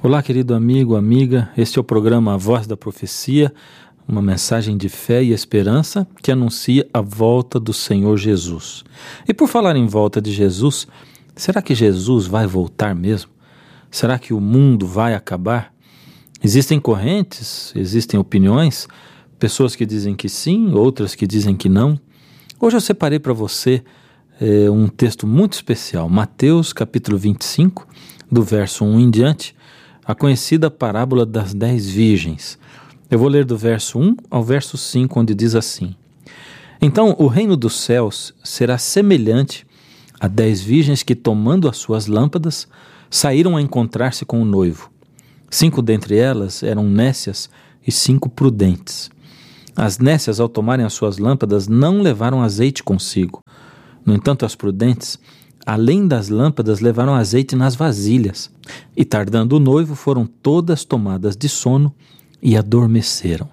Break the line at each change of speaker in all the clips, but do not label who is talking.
Olá, querido amigo, amiga, este é o programa A Voz da Profecia, uma mensagem de fé e esperança que anuncia a volta do Senhor Jesus. E por falar em volta de Jesus, será que Jesus vai voltar mesmo? Será que o mundo vai acabar? Existem correntes, existem opiniões, pessoas que dizem que sim, outras que dizem que não. Hoje eu separei para você um texto muito especial, Mateus capítulo 25, do verso 1 em diante, a conhecida parábola das 10 virgens. Eu vou ler do verso 1 ao verso 5, onde diz assim: Então o reino dos céus será semelhante a 10 virgens que, tomando as suas lâmpadas, saíram a encontrar-se com o noivo. 5 dentre elas eram nécias e 5 prudentes. As nécias, ao tomarem as suas lâmpadas, não levaram azeite consigo. No entanto, as prudentes, além das lâmpadas, levaram azeite nas vasilhas. E tardando o noivo, foram todas tomadas de sono e adormeceram.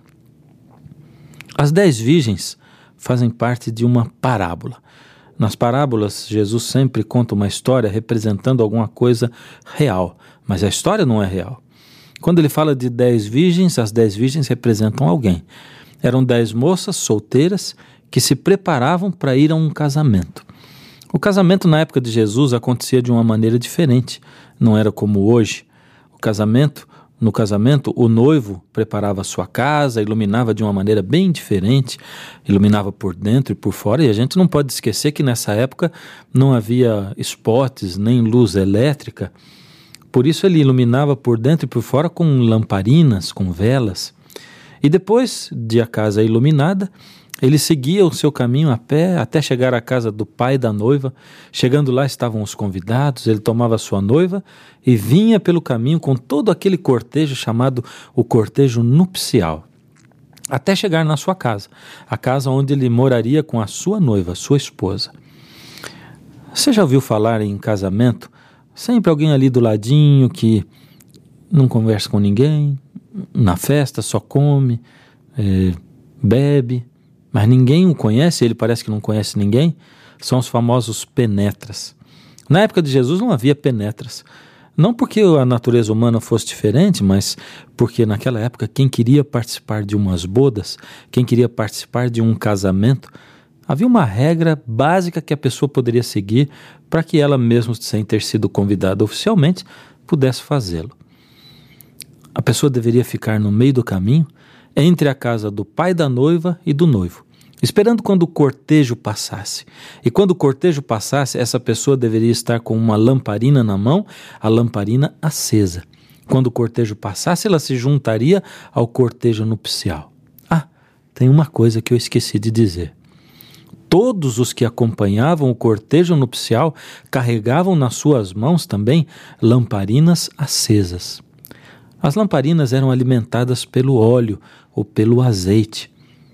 As 10 virgens fazem parte de uma parábola. Nas parábolas, Jesus sempre conta uma história representando alguma coisa real, mas a história não é real. Quando ele fala de 10 virgens, as 10 virgens representam alguém. Eram 10 moças solteiras que se preparavam para ir a um casamento. O casamento na época de Jesus acontecia de uma maneira diferente, não era como hoje. No casamento, o noivo preparava a sua casa, iluminava de uma maneira bem diferente, iluminava por dentro e por fora, e a gente não pode esquecer que nessa época não havia spots nem luz elétrica, por isso ele iluminava por dentro e por fora com lamparinas, com velas. E depois de a casa iluminada, ele seguia o seu caminho a pé até chegar à casa do pai da noiva. Chegando lá estavam os convidados, ele tomava a sua noiva e vinha pelo caminho com todo aquele cortejo chamado o cortejo nupcial, até chegar na sua casa, a casa onde ele moraria com a sua noiva, sua esposa. Você já ouviu falar em casamento? Sempre alguém ali do ladinho que não conversa com ninguém, na festa só come, bebe, mas ninguém o conhece, ele parece que não conhece ninguém. São os famosos penetras. Na época de Jesus não havia penetras, não porque a natureza humana fosse diferente, mas porque naquela época quem queria participar de umas bodas, quem queria participar de um casamento, havia uma regra básica que a pessoa poderia seguir para que ela mesmo, sem ter sido convidada oficialmente, pudesse fazê-lo. A pessoa deveria ficar no meio do caminho, entre a casa do pai da noiva e do noivo, esperando quando o cortejo passasse. E quando o cortejo passasse, essa pessoa deveria estar com uma lamparina na mão, a lamparina acesa. Quando o cortejo passasse, ela se juntaria ao cortejo nupcial. Tem uma coisa que eu esqueci de dizer. Todos os que acompanhavam o cortejo nupcial carregavam nas suas mãos também lamparinas acesas. As lamparinas eram alimentadas pelo óleo ou pelo azeite.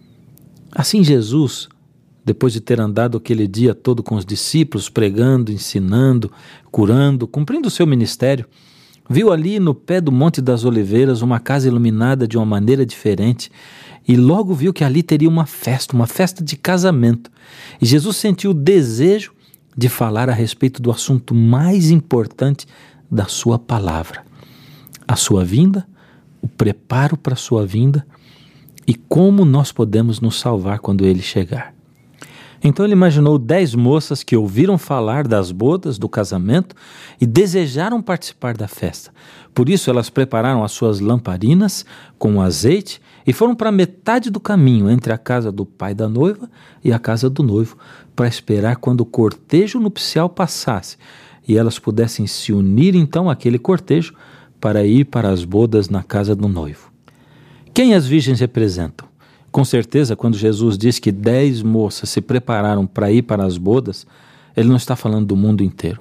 Assim Jesus, depois de ter andado aquele dia todo com os discípulos, pregando, ensinando, curando, cumprindo o seu ministério, viu ali no pé do Monte das Oliveiras uma casa iluminada de uma maneira diferente e logo viu que ali teria uma festa de casamento. E Jesus sentiu o desejo de falar a respeito do assunto mais importante da sua palavra: a sua vinda, o preparo para a sua vinda e como nós podemos nos salvar quando ele chegar. Então ele imaginou 10 moças que ouviram falar das bodas, do casamento e desejaram participar da festa. Por isso elas prepararam as suas lamparinas com azeite e foram para metade do caminho entre a casa do pai da noiva e a casa do noivo para esperar quando o cortejo nupcial passasse e elas pudessem se unir então àquele cortejo para ir para as bodas na casa do noivo. Quem as virgens representam? Com certeza, quando Jesus diz que 10 moças se prepararam para ir para as bodas, ele não está falando do mundo inteiro.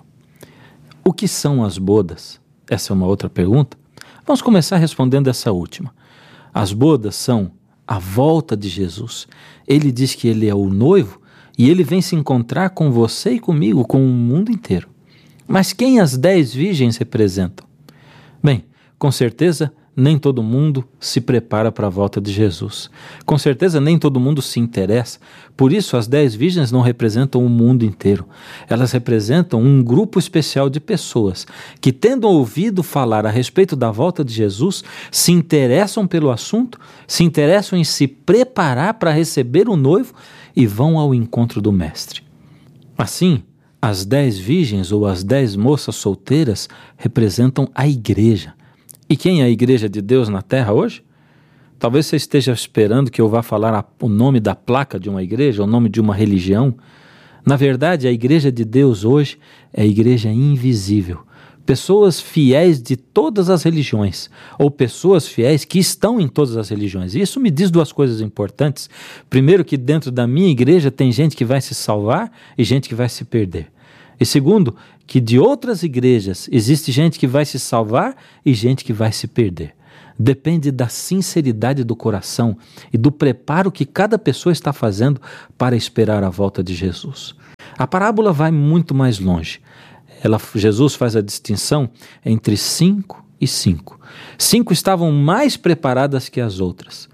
O que são as bodas? Essa é uma outra pergunta. Vamos começar respondendo essa última. As bodas são a volta de Jesus. Ele diz que ele é o noivo e ele vem se encontrar com você e comigo, com o mundo inteiro. Mas quem as 10 virgens representam? Bem, com certeza nem todo mundo se prepara para a volta de Jesus. Com certeza, nem todo mundo se interessa. Por isso, as 10 virgens não representam o mundo inteiro. Elas representam um grupo especial de pessoas que, tendo ouvido falar a respeito da volta de Jesus, se interessam pelo assunto, se interessam em se preparar para receber o noivo e vão ao encontro do Mestre. Assim, as 10 virgens ou as 10 moças solteiras representam a igreja. E quem é a igreja de Deus na terra hoje? Talvez você esteja esperando que eu vá falar o nome da placa de uma igreja, o nome de uma religião. Na verdade, a igreja de Deus hoje é a igreja invisível. Pessoas fiéis de todas as religiões, ou pessoas fiéis que estão em todas as religiões. E isso me diz 2 coisas importantes. Primeiro, que dentro da minha igreja tem gente que vai se salvar e gente que vai se perder. E segundo, que de outras igrejas existe gente que vai se salvar e gente que vai se perder. Depende da sinceridade do coração e do preparo que cada pessoa está fazendo para esperar a volta de Jesus. A parábola vai muito mais longe. Jesus faz a distinção entre 5 e 5. 5 estavam mais preparadas que as outras.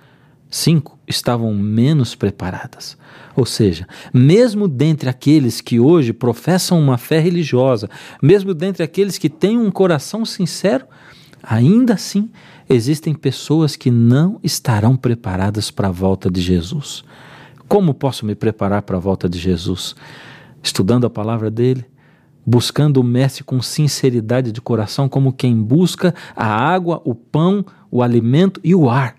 5 estavam menos preparadas. Ou seja, mesmo dentre aqueles que hoje professam uma fé religiosa, mesmo dentre aqueles que têm um coração sincero, ainda assim existem pessoas que não estarão preparadas para a volta de Jesus. Como posso me preparar para a volta de Jesus? Estudando a palavra dele, buscando o Mestre com sinceridade de coração, como quem busca a água, o pão, o alimento e o ar.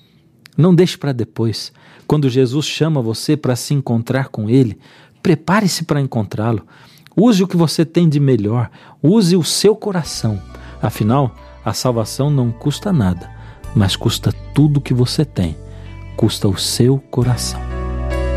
Não deixe para depois. Quando Jesus chama você para se encontrar com Ele, prepare-se para encontrá-lo. Use o que você tem de melhor. Use o seu coração. Afinal, a salvação não custa nada, mas custa tudo que você tem. Custa o seu coração.